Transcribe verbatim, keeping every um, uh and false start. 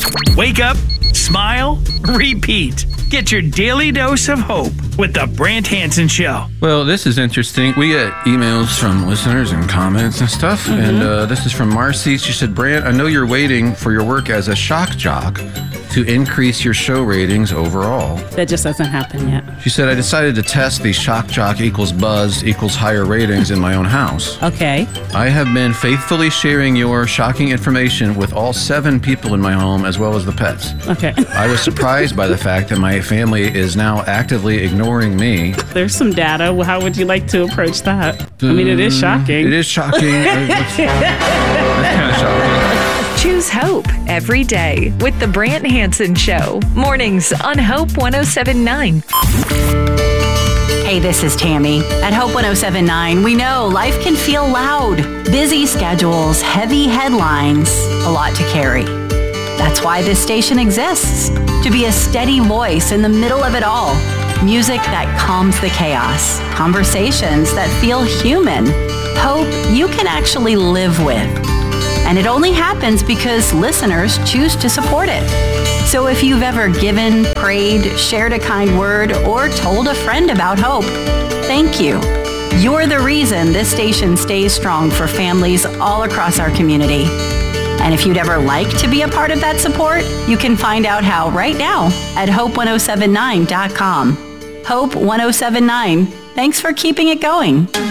Wake up, smile, repeat. Get your daily dose of hope with the Brant Hansen Show. Well, this is interesting. We get emails from listeners and comments and stuff. Mm-hmm. And uh, this is from Marcy. She said, Brant, I know you're waiting for your work as a shock jock to increase your show ratings overall. That just hasn't happened yet. She said, I decided to test the shock jock equals buzz equals higher ratings in my own house. Okay. I have been faithfully sharing your shocking information with all seven people in my home as well as the pets. Okay. I was surprised by the fact that my family is now actively ignoring me. There's some data. How would you like to approach that? I mean, it is shocking. It is shocking. That's kind of shocking. Choose hope every day with the Brant Hansen Show. Mornings on Hope one oh seven point nine. Hey, this is Tammy. At Hope one oh seven point nine, we know life can feel loud. Busy schedules, heavy headlines, a lot to carry. That's why this station exists, to be a steady voice in the middle of it all. Music that calms the chaos. Conversations that feel human. Hope you can actually live with. And it only happens because listeners choose to support it. So if you've ever given, prayed, shared a kind word, or told a friend about hope, thank you. You're the reason this station stays strong for families all across our community. And if you'd ever like to be a part of that support, you can find out how right now at hope ten seventy-nine dot com. Hope ten seventy-nine. Thanks for keeping it going.